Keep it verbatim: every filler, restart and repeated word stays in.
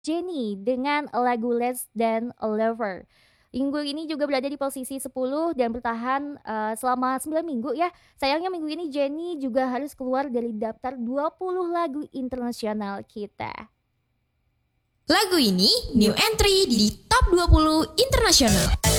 Jennie dengan lagu Less Than a Lover. Minggu ini juga berada di posisi sepuluh dan bertahan uh, selama sembilan minggu ya. Sayangnya minggu ini Jennie juga harus keluar dari daftar dua puluh lagu internasional kita. Lagu ini new entry di Top dua puluh Internasional.